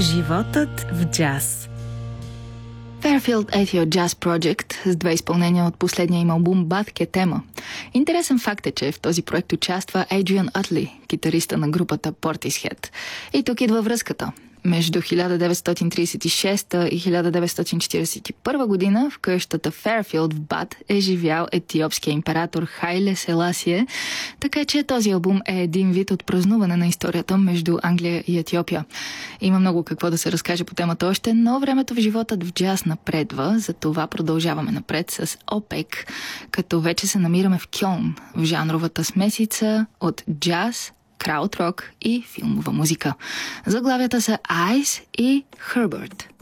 Животът в джаз. Fairfield Ethio Jazz Project с две изпълнения от последния им албум Bad Ke Tema. Интересен факт е, че в този проект участва Adrian Utley, китариста на групата Portishead. И тук идва връзката. Между 1936 и 1941 година в къщата Ферфилд в Бад е живял етиопския император Хайле Селасие, така че този албум е един вид от празнуване на историята между Англия и Етиопия. Има много какво да се разкаже по темата още, но времето в животът в джаз напредва, затова продължаваме напред с ОПЕК, като вече се намираме в Кьолн, в жанровата смесица от джаз, краудрок и филмова музика. Заглавията са Eyes и Herbert.